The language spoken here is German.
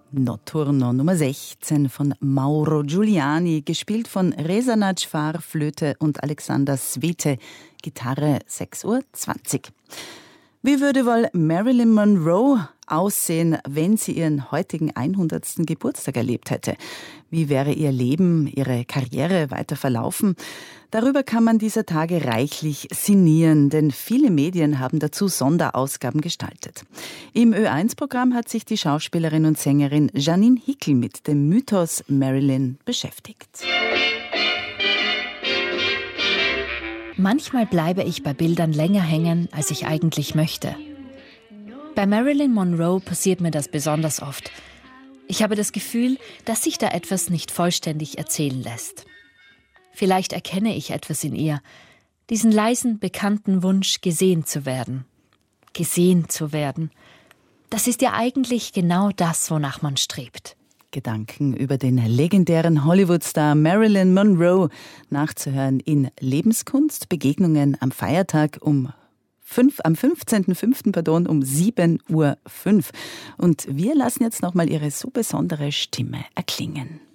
Notturno Nummer 16 von Mauro Giuliani, gespielt von Reza Najfar, Flöte und Alexander Svete, Gitarre, 6:20 Uhr. Wie würde wohl Marilyn Monroe aussehen, wenn sie ihren heutigen 100. Geburtstag erlebt hätte? Wie wäre ihr Leben, ihre Karriere weiter verlaufen? Darüber kann man dieser Tage reichlich sinnieren, denn viele Medien haben dazu Sonderausgaben gestaltet. Im Ö1-Programm hat sich die Schauspielerin und Sängerin Janine Hickel mit dem Mythos Marilyn beschäftigt. Manchmal bleibe ich bei Bildern länger hängen, als ich eigentlich möchte. Bei Marilyn Monroe passiert mir das besonders oft. Ich habe das Gefühl, dass sich da etwas nicht vollständig erzählen lässt. Vielleicht erkenne ich etwas in ihr, diesen leisen, bekannten Wunsch, gesehen zu werden. Gesehen zu werden. Das ist ja eigentlich genau das, wonach man strebt. Gedanken über den legendären Hollywood-Star Marilyn Monroe nachzuhören in Lebenskunst, Begegnungen am Feiertag am 15.05. um 7:05 Uhr. Und wir lassen jetzt nochmal ihre so besondere Stimme erklingen.